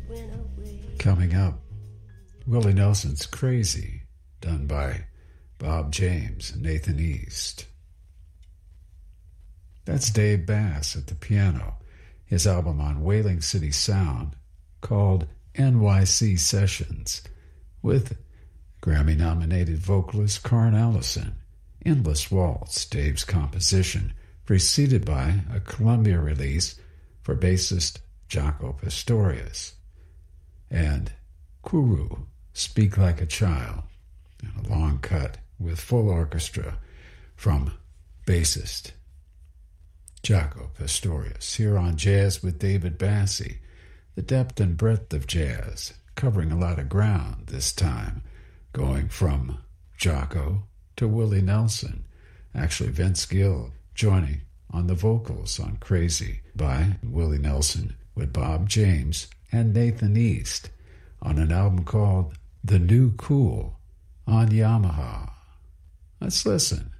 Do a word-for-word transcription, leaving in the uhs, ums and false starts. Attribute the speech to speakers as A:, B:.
A: Coming up, Willie Nelson's Crazy, done by Bob James and Nathan East. That's Dave Bass at the piano, his album on Whaling City Sound called N Y C Sessions, with Grammy-nominated vocalist Karn Allison. Endless Waltz, Dave's composition, preceded by a Columbia release for bassist Jaco Pastorius. And Kuru, Speak Like a Child, and a long cut with full orchestra from bassist Jaco Pastorius, here on Jazz with David Bassie, the depth and breadth of jazz, covering a lot of ground this time, going from Jaco to Willie Nelson, actually Vince Gill joining on the vocals on Crazy by Willie Nelson with Bob James and Nathan East on an album called The New Cool on Yamaha. Let's listen.